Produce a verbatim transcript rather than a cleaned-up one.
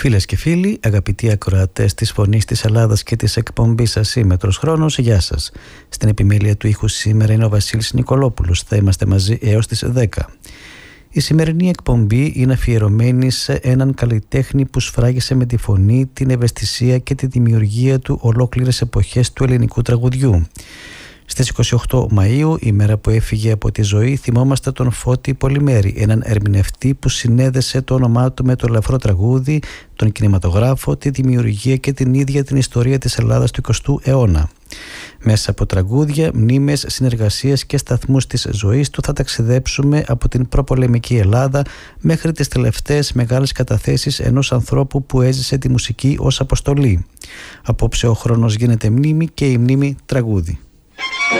Φίλες και φίλοι, αγαπητοί ακροατές της Φωνής της Ελλάδας και της εκπομπής Ασύμετρος Χρόνος, γεια σας. Στην επιμέλεια του ήχου σήμερα είναι ο Βασίλης Νικολόπουλος. Θα είμαστε μαζί έως τις δέκα. Η σημερινή εκπομπή είναι αφιερωμένη σε έναν καλλιτέχνη που σφράγισε με τη φωνή, την ευαισθησία και τη δημιουργία του ολόκληρες εποχές του ελληνικού τραγουδιού. Στις είκοσι οκτώ Μαΐου, η μέρα που έφυγε από τη ζωή, θυμόμαστε τον Φώτη Πολυμέρη, έναν ερμηνευτή που συνέδεσε το όνομά του με το ελαφρό τραγούδι, τον κινηματογράφο, τη δημιουργία και την ίδια την ιστορία της Ελλάδας του εικοστού αιώνα. Μέσα από τραγούδια, μνήμες, συνεργασίες και σταθμούς της ζωής του θα ταξιδέψουμε από την προπολεμική Ελλάδα μέχρι τις τελευταίες μεγάλες καταθέσεις ενός ανθρώπου που έζησε τη μουσική ως αποστολή. Απόψε ο χρόνος γίνεται μνήμη και η μνήμη τραγούδι.